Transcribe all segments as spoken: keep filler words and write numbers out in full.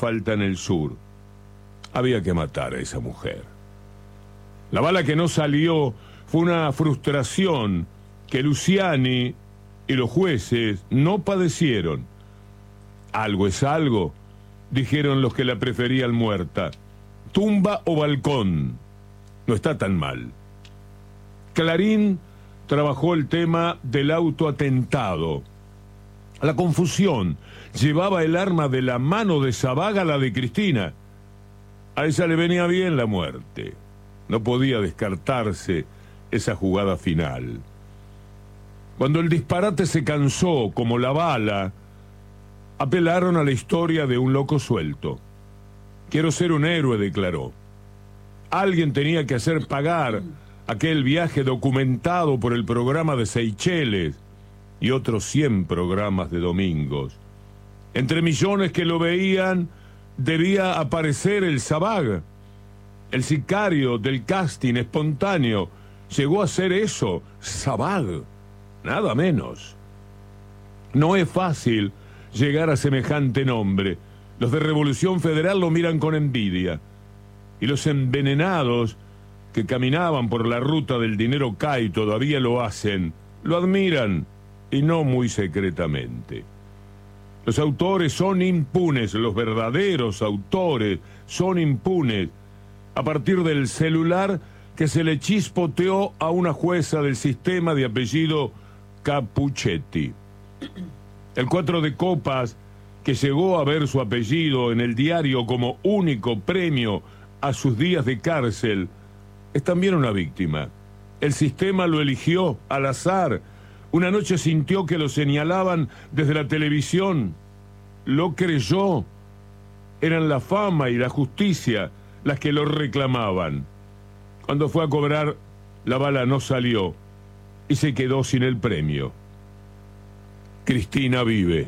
falta en el sur. Había que matar a esa mujer. La bala que no salió fue una frustración que Luciani y los jueces no padecieron. Algo es algo, dijeron los que la preferían muerta. Tumba o balcón, no está tan mal. Clarín trabajó el tema del autoatentado. La confusión, llevaba el arma de la mano de Sabaga a la de Cristina. A ella le venía bien la muerte. No podía descartarse esa jugada final. Cuando el disparate se cansó, como la bala, apelaron a la historia de un loco suelto. Quiero ser un héroe, declaró. Alguien tenía que hacer pagar aquel viaje documentado por el programa de Seychelles y otros cien programas de domingos. Entre millones que lo veían, debía aparecer el Sabag. El sicario del casting espontáneo llegó a ser eso, Sabag, nada menos. No es fácil llegar a semejante nombre. Los de Revolución Federal lo miran con envidia. Y los envenenados que caminaban por la ruta del dinero K y todavía lo hacen, lo admiran, y no muy secretamente. Los autores son impunes, los verdaderos autores son impunes, a partir del celular que se le chispoteó a una jueza del sistema de apellido Capuchetti. El cuatro de copas, que llegó a ver su apellido en el diario como único premio a sus días de cárcel, es también una víctima. El sistema lo eligió al azar. Una noche sintió que lo señalaban desde la televisión. Lo creyó. Eran la fama y la justicia las que lo reclamaban. Cuando fue a cobrar, la bala no salió y se quedó sin el premio. Cristina vive.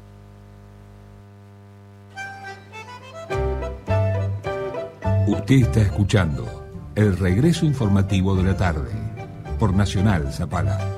Usted está escuchando el regreso informativo de la tarde por Nacional Zapala.